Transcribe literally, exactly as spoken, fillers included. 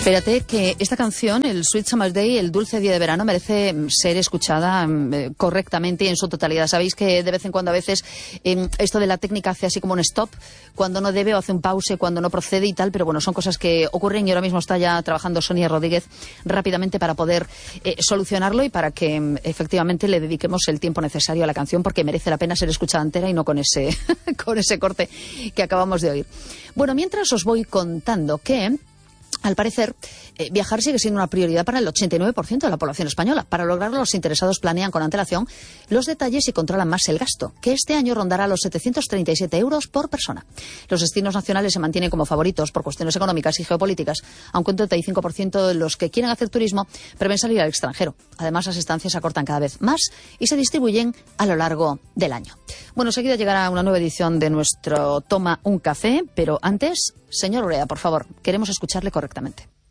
Espérate que esta canción, el Sweet Summer Day, el dulce día de verano, merece ser escuchada eh, correctamente y en su totalidad. Sabéis que de vez en cuando a veces eh, esto de la técnica hace así como un stop, cuando no debe o hace un pause, cuando no procede y tal, pero bueno, son cosas que ocurren y ahora mismo está ya trabajando Sonia Rodríguez rápidamente para poder eh, solucionarlo y para que eh, efectivamente le dediquemos el tiempo necesario a la canción, porque merece la pena ser escuchada entera y no con ese, con ese corte que acabamos de oír. Bueno, mientras os voy contando que al parecer, eh, viajar sigue siendo una prioridad para el ochenta y nueve por ciento de la población española. Para lograrlo, los interesados planean con antelación los detalles y controlan más el gasto, que este año rondará los setecientos treinta y siete euros por persona. Los destinos nacionales se mantienen como favoritos por cuestiones económicas y geopolíticas, aunque un treinta y cinco por ciento de los que quieren hacer turismo prevén salir al extranjero. Además, las estancias se acortan cada vez más y se distribuyen a lo largo del año. Bueno, enseguida llegará una nueva edición de nuestro Toma un Café, pero antes, señor Urea, por favor, queremos escucharle correctamente.